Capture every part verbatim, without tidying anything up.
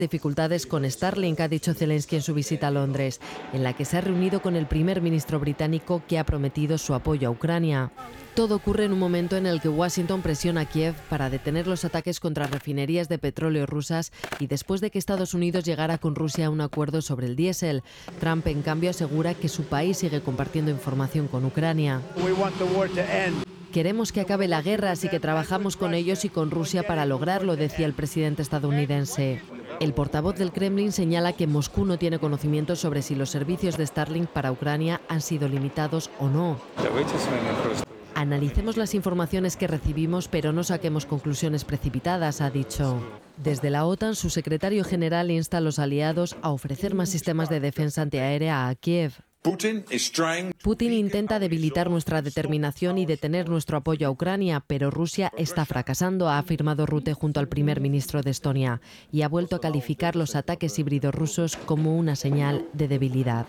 Dificultades con Starlink, ha dicho Zelensky en su visita a Londres, en la que se ha reunido con el primer ministro británico, que ha prometido su apoyo a Ucrania. Todo ocurre en un momento en el que Washington presiona a Kiev para detener los ataques contra refinerías de petróleo rusas y después de que Estados Unidos llegara con Rusia a un acuerdo sobre el diésel. Trump, en cambio, asegura que su país sigue compartiendo información con Ucrania. Queremos que acabe la guerra, así que trabajamos con ellos y con Rusia para lograrlo, decía el presidente estadounidense. El portavoz del Kremlin señala que Moscú no tiene conocimiento sobre si los servicios de Starlink para Ucrania han sido limitados o no. Analicemos las informaciones que recibimos, pero no saquemos conclusiones precipitadas, ha dicho. Desde la OTAN, su secretario general insta a los aliados a ofrecer más sistemas de defensa antiaérea a Kiev. Putin intenta debilitar nuestra determinación y detener nuestro apoyo a Ucrania, pero Rusia está fracasando, ha afirmado Rutte junto al primer ministro de Estonia, y ha vuelto a calificar los ataques híbridos rusos como una señal de debilidad.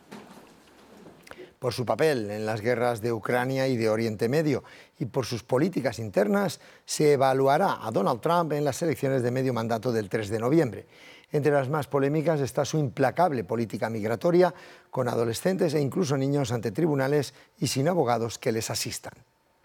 Por su papel en las guerras de Ucrania y de Oriente Medio y por sus políticas internas, se evaluará a Donald Trump en las elecciones de medio mandato del tres de noviembre. Entre las más polémicas está su implacable política migratoria, con adolescentes e incluso niños ante tribunales y sin abogados que les asistan.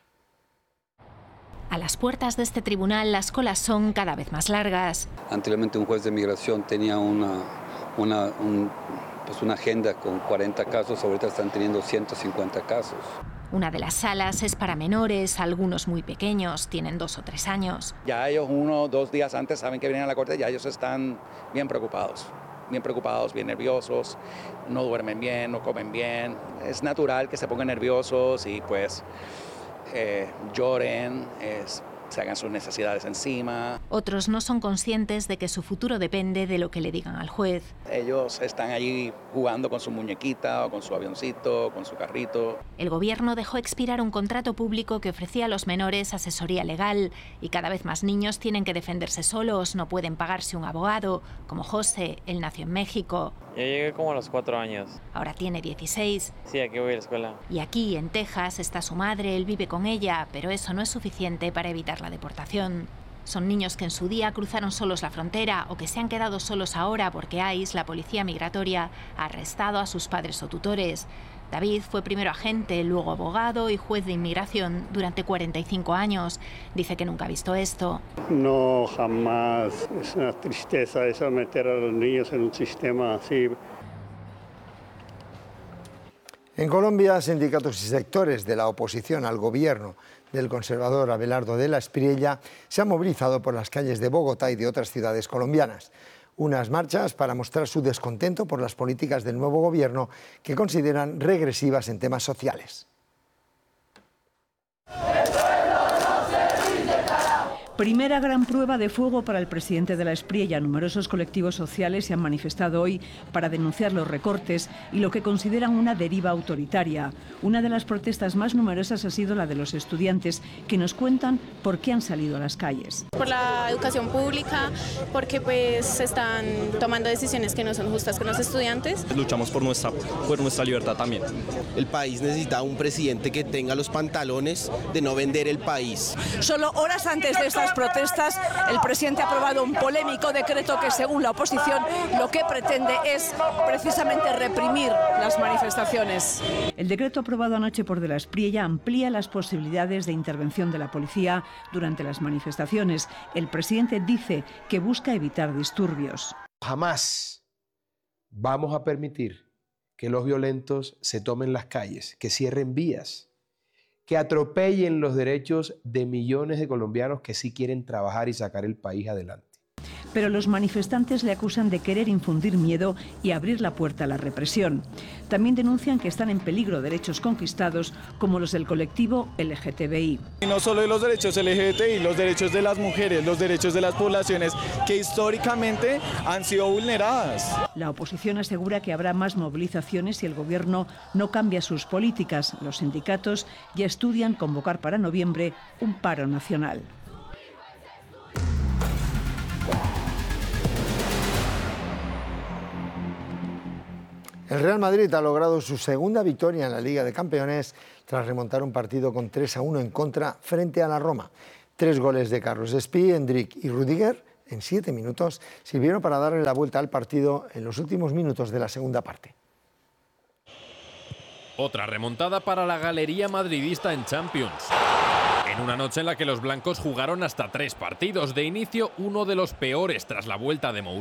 A las puertas de este tribunal las colas son cada vez más largas. Anteriormente un juez de migración tenía una, una, un, pues una agenda con cuarenta casos, ahorita están teniendo ciento cincuenta casos. Una de las salas es para menores, algunos muy pequeños, tienen dos o tres años. Ya ellos uno o dos días antes saben que vienen a la corte, ya ellos están bien preocupados, bien preocupados, bien nerviosos, no duermen bien, no comen bien. Es natural que se pongan nerviosos y pues eh, lloren, es, se hagan sus necesidades encima. Otros no son conscientes de que su futuro depende de lo que le digan al juez. Ellos están allí jugando con su muñequita o con su avioncito, con su carrito. El gobierno dejó expirar un contrato público que ofrecía a los menores asesoría legal y cada vez más niños tienen que defenderse solos, no pueden pagarse un abogado, como José, él nació en México. Yo llegué como a los cuatro años. Ahora tiene dieciséis. Sí, aquí voy a la escuela. Y aquí, en Texas, está su madre, él vive con ella, pero eso no es suficiente para evitar la deportación. Son niños que en su día cruzaron solos la frontera o que se han quedado solos ahora porque ICE, la policía migratoria, ha arrestado a sus padres o tutores. David fue primero agente, luego abogado y juez de inmigración durante cuarenta y cinco años. Dice que nunca ha visto esto. No, jamás. Es una tristeza eso, meter a los niños en un sistema así. En Colombia, sindicatos y sectores de la oposición al gobierno del conservador Abelardo de la Espriella se han movilizado por las calles de Bogotá y de otras ciudades colombianas. Unas marchas para mostrar su descontento por las políticas del nuevo gobierno que consideran regresivas en temas sociales. Primera gran prueba de fuego para el presidente de la Espriella. Numerosos colectivos sociales se han manifestado hoy para denunciar los recortes y lo que consideran una deriva autoritaria. Una de las protestas más numerosas ha sido la de los estudiantes, que nos cuentan por qué han salido a las calles. Por la educación pública, porque pues se están tomando decisiones que no son justas con los estudiantes. Luchamos por nuestra, por nuestra libertad también. El país necesita un presidente que tenga los pantalones de no vender el país. Solo horas antes de esta protestas, el presidente ha aprobado un polémico decreto que, según la oposición, lo que pretende es precisamente reprimir las manifestaciones. El decreto aprobado anoche por De la Espriella amplía las posibilidades de intervención de la policía durante las manifestaciones. El presidente dice que busca evitar disturbios. Jamás vamos a permitir que los violentos se tomen las calles, que cierren vías, que atropellen los derechos de millones de colombianos que sí quieren trabajar y sacar el país adelante. Pero los manifestantes le acusan de querer infundir miedo y abrir la puerta a la represión. También denuncian que están en peligro derechos conquistados como los del colectivo L G T B I. Y no solo los derechos L G T B I, los derechos de las mujeres, los derechos de las poblaciones que históricamente han sido vulneradas. La oposición asegura que habrá más movilizaciones si el gobierno no cambia sus políticas. Los sindicatos ya estudian convocar para noviembre un paro nacional. El Real Madrid ha logrado su segunda victoria en la Liga de Campeones tras remontar un partido con tres a uno en contra frente a la Roma. Tres goles de Carlos Espí, Endrick y Rudiger en siete minutos sirvieron para darle la vuelta al partido en los últimos minutos de la segunda parte. Otra remontada para la galería madridista en Champions. En una noche en la que los blancos jugaron hasta tres partidos. De inicio, uno de los peores tras la vuelta de Mourinho.